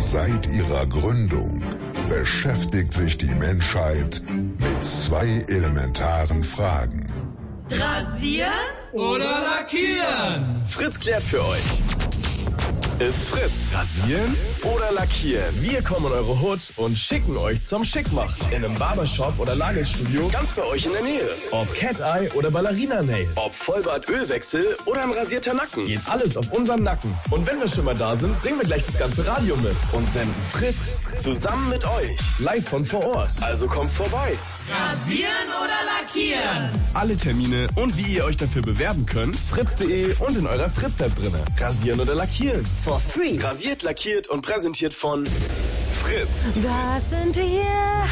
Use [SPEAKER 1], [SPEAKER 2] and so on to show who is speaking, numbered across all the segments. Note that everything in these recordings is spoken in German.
[SPEAKER 1] Seit ihrer Gründung beschäftigt sich die Menschheit mit zwei elementaren Fragen.
[SPEAKER 2] Rasieren
[SPEAKER 3] oder lackieren?
[SPEAKER 4] Fritz klärt für euch. It's Fritz. Rasieren oder lackieren? Wir kommen in eure Hut und schicken euch zum Schickmachen. In einem Barbershop oder Nagelstudio ganz bei euch in der Nähe. Ob Cat-Eye oder Ballerina-Nails. Ob Vollbart-Ölwechsel oder ein rasierter Nacken. Geht alles auf unseren Nacken. Und wenn wir schon mal da sind, bringen wir gleich das ganze Radio mit. Und senden Fritz zusammen mit euch. Live von vor Ort. Also kommt vorbei.
[SPEAKER 2] Rasieren oder lackieren?
[SPEAKER 4] Alle Termine und wie ihr euch dafür bewerben könnt, fritz.de und in eurer Fritz-App drinne. Rasieren oder lackieren? For free. Rasiert, lackiert und präsentiert von Fritz.
[SPEAKER 5] Da sind wir.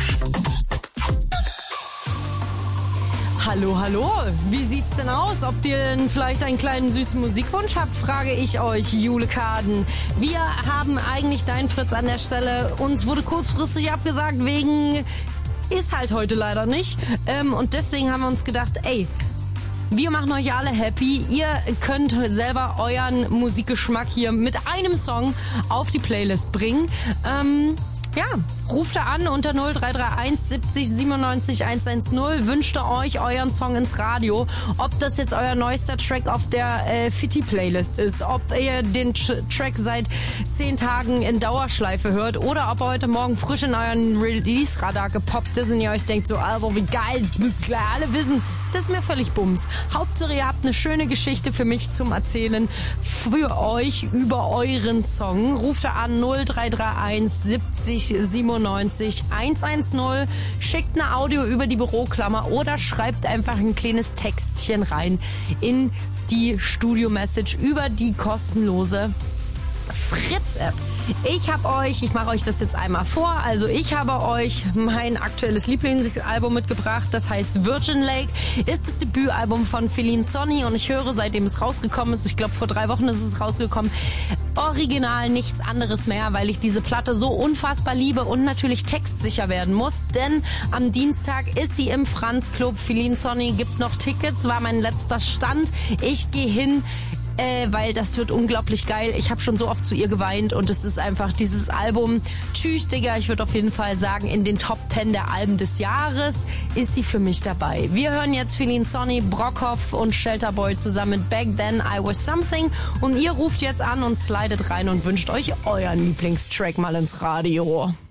[SPEAKER 5] Hallo, hallo. Wie sieht's denn aus? Ob ihr denn vielleicht einen kleinen süßen Musikwunsch habt, frage ich euch, Jule Kaden. Wir haben eigentlich deinen Fritz an der Stelle. Uns wurde kurzfristig abgesagt wegen... Ist halt heute leider nicht. Und deswegen haben wir uns gedacht, ey, wir machen euch alle happy. Ihr könnt selber euren Musikgeschmack hier mit einem Song auf die Playlist bringen. Ja, ruft da an unter 0331 70 97 110, wünscht euch euren Song ins Radio. Ob das jetzt euer neuester Track auf der Fitti-Playlist ist, ob ihr den Track seit 10 Tagen in Dauerschleife hört oder ob er heute Morgen frisch in euren Release-Radar gepoppt ist und ihr euch denkt so, Alter, wie geil, das müsst ihr alle wissen. Das ist mir völlig bums. Hauptsache, ihr habt eine schöne Geschichte für mich zum Erzählen, für euch über euren Song. Ruft da an 0331 70 97 110, schickt eine Audio über die Büroklammer oder schreibt einfach ein kleines Textchen rein in die Studio-Message über die kostenlose Fritz-App. Ich mache euch das jetzt einmal vor. Also ich habe euch mein aktuelles Lieblingsalbum mitgebracht. Das heißt Virgin Lake. Ist das Debütalbum von Feline Sonny und ich höre, seitdem es rausgekommen ist, ich glaube vor 3 Wochen ist es rausgekommen, original nichts anderes mehr, weil ich diese Platte so unfassbar liebe und natürlich textsicher werden muss. Denn am Dienstag ist sie im Franz Club. Feline Sonny gibt noch Tickets, war mein letzter Stand. Ich gehe hin, weil das wird unglaublich geil. Ich habe schon so oft zu ihr geweint und es ist einfach dieses Album. Tschüss, Digga. Ich würde auf jeden Fall sagen, in den Top 10 der Alben des Jahres ist sie für mich dabei. Wir hören jetzt Feline Sonny, Brockhoff und Shelterboy zusammen mit Back Then I Was Something und ihr ruft jetzt an und slidet rein und wünscht euch euren Lieblingstrack mal ins Radio.